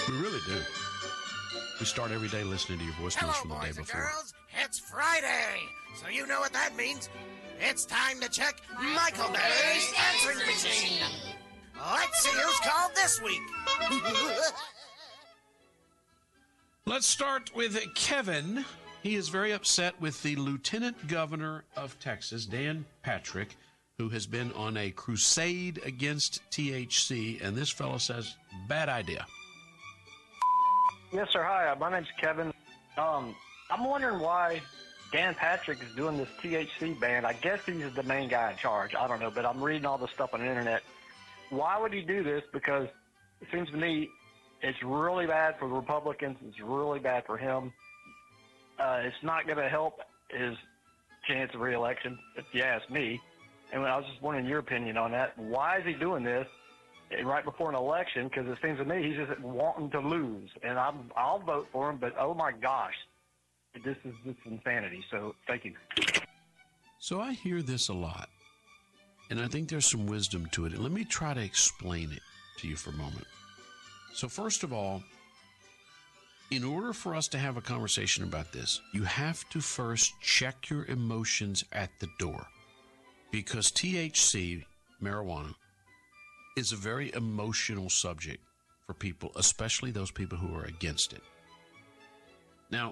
We really do. We start every day listening to your voicemails from the day before. Hello, boys and girls. It's Friday, so you know what that means. It's time to check Michael Berry's answering machine. Let's see who's called this week. Let's start with Kevin. He is very upset with the Lieutenant Governor of Texas, Dan Patrick, who has been on a crusade against THC, and this fellow says, bad idea. Yes, sir. Hi, my name's Kevin. I'm wondering why Dan Patrick is doing this THC ban. I guess he's the main guy in charge. I don't know, but I'm reading all this stuff on the internet. Why would he do this? Because it seems to me it's really bad for the Republicans. It's really bad for him. It's not going to help his chance of re-election, if you ask me. And I was just wondering your opinion on that. Why is he doing this right before an election? Because it seems to me he's just wanting to lose. And I'll vote for him, but oh my gosh, this is insanity. So thank you. So I hear this a lot, and I think there's some wisdom to it. And let me try to explain it to you for a moment. So first of all, in order for us to have a conversation about this, you have to first check your emotions at the door. Because THC, marijuana, is a very emotional subject for people, especially those people who are against it. Now,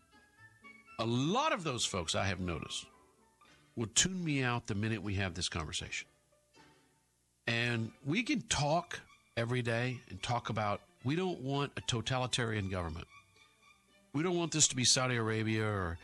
a lot of those folks I have noticed will tune me out the minute we have this conversation. And we can talk every day and talk about, we don't want a totalitarian government. We don't want this to be Saudi Arabia or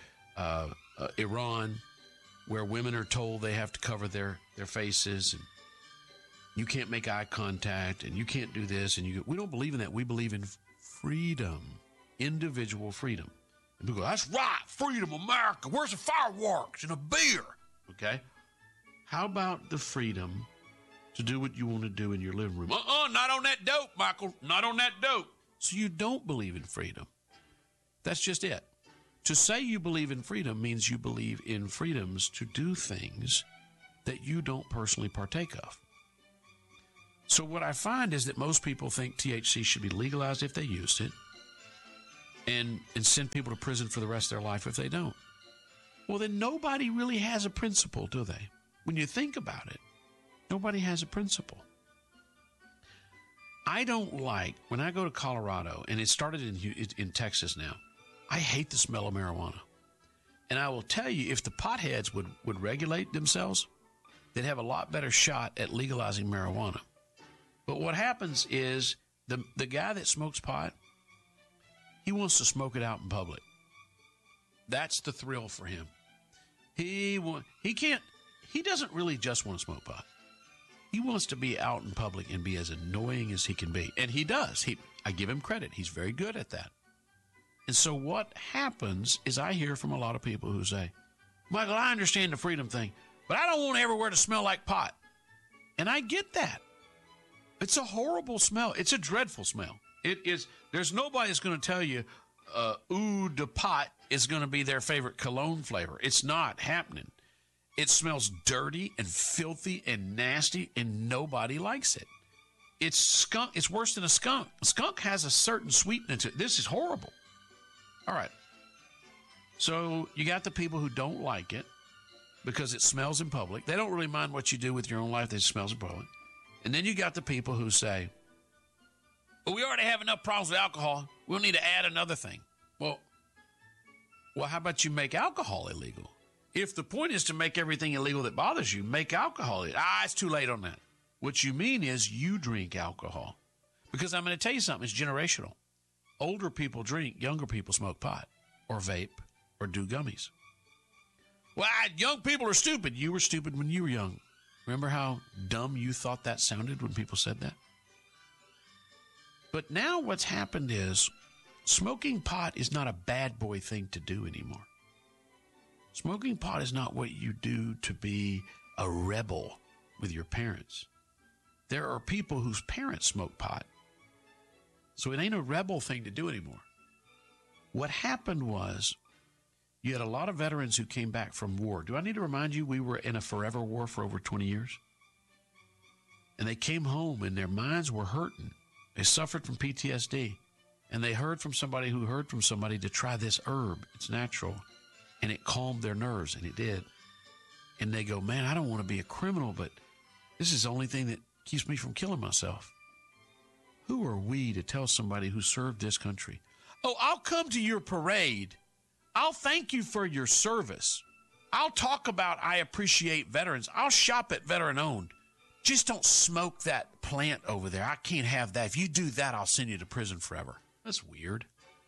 Iran, where women are told they have to cover their faces and you can't make eye contact and you can't do this. And we don't believe in that. We believe in freedom, individual freedom. And people go, that's right, freedom, America. Where's the fireworks and a beer? Okay. How about the freedom to do what you want to do in your living room? Not on that dope, Michael. Not on that dope. So you don't believe in freedom. That's just it. To say you believe in freedom means you believe in freedoms to do things that you don't personally partake of. So what I find is that most people think THC should be legalized if they used it and send people to prison for the rest of their life if they don't. Well, then nobody really has a principle, do they? When you think about it, nobody has a principle. I don't like, when I go to Colorado, and it started in Texas now, I hate the smell of marijuana. And I will tell you, if the potheads would regulate themselves, they'd have a lot better shot at legalizing marijuana. But what happens is the guy that smokes pot, he wants to smoke it out in public. That's the thrill for him. He doesn't really just want to smoke pot. He wants to be out in public and be as annoying as he can be. And he does. I give him credit. He's very good at that. And so what happens is I hear from a lot of people who say, Michael, I understand the freedom thing, but I don't want everywhere to smell like pot. And I get that. It's a horrible smell. It's a dreadful smell. It is. There's nobody that's going to tell you, Eau de pot is going to be their favorite cologne flavor. It's not happening. It smells dirty and filthy and nasty, and nobody likes it. It's skunk. It's worse than a skunk. A skunk has a certain sweetness to it. This is horrible. All right. So you got the people who don't like it because it smells in public. They don't really mind what you do with your own life. It smells in public. And then you got the people who say, well, we already have enough problems with alcohol. We'll need to add another thing. Well, how about you make alcohol illegal? If the point is to make everything illegal that bothers you, make alcohol illegal. It's too late on that. What you mean is you drink alcohol. Because I'm going to tell you something, it's generational. Older people drink, younger people smoke pot or vape or do gummies. Well, young people are stupid. You were stupid when you were young. Remember how dumb you thought that sounded when people said that? But now what's happened is smoking pot is not a bad boy thing to do anymore. Smoking pot is not what you do to be a rebel with your parents. There are people whose parents smoke pot. So it ain't a rebel thing to do anymore. What happened was you had a lot of veterans who came back from war. Do I need to remind you we were in a forever war for over 20 years? And they came home and their minds were hurting. They suffered from PTSD. And they heard from somebody who heard from somebody to try this herb. It's natural. And it calmed their nerves, and it did. And they go, man, I don't want to be a criminal, but this is the only thing that keeps me from killing myself. Who are we to tell somebody who served this country, oh, I'll come to your parade. I'll thank you for your service. I'll talk about I appreciate veterans. I'll shop at veteran-owned. Just don't smoke that plant over there. I can't have that. If you do that, I'll send you to prison forever. That's weird.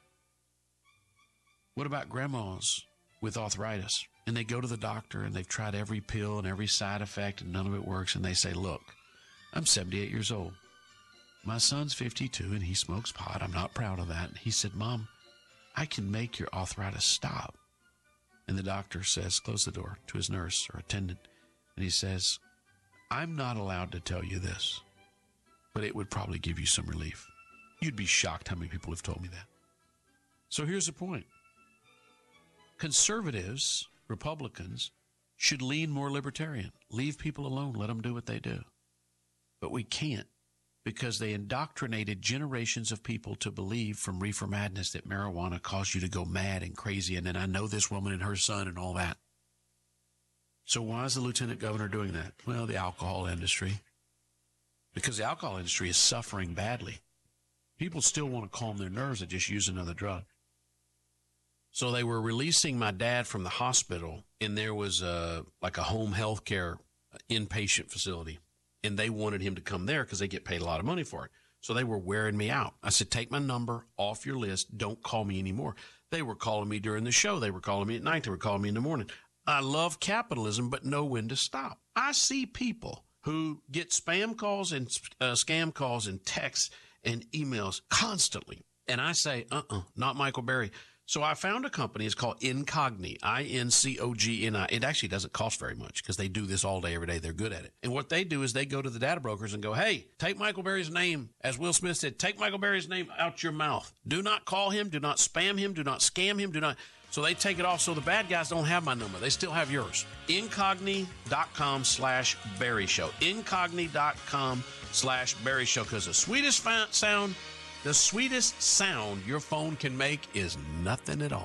What about grandmas with arthritis? And they go to the doctor and they've tried every pill and every side effect and none of it works. And they say, look, I'm 78 years old. My son's 52 and he smokes pot. I'm not proud of that. And he said, Mom, I can make your arthritis stop. And the doctor says, close the door, to his nurse or attendant. And he says, I'm not allowed to tell you this, but it would probably give you some relief. You'd be shocked how many people have told me that. So here's the point. Conservatives, Republicans, should lean more libertarian. Leave people alone. Let them do what they do. But we can't, because they indoctrinated generations of people to believe from reefer madness that marijuana caused you to go mad and crazy. And then I know this woman and her son and all that. So why is the lieutenant governor doing that? Well, the alcohol industry. Because the alcohol industry is suffering badly. People still want to calm their nerves and just use another drug. So they were releasing my dad from the hospital, and there was like a home health care inpatient facility, and they wanted him to come there because they get paid a lot of money for it. So they were wearing me out. I said, take my number off your list. Don't call me anymore. They were calling me during the show. They were calling me at night. They were calling me in the morning. I love capitalism, but know when to stop. I see people who get spam calls and scam calls and texts and emails constantly. And I say, not Michael Berry. So I found a company. It's called Incogni, Incogni. It actually doesn't cost very much because they do this all day, every day. They're good at it. And what they do is they go to the data brokers and go, hey, take Michael Berry's name. As Will Smith said, take Michael Berry's name out your mouth. Do not call him. Do not spam him. Do not scam him. Do not. So they take it off so the bad guys don't have my number. They still have yours. Incogni.com/Berry Show. Incogni.com/Berry Show. Because the sweetest sound your phone can make is nothing at all.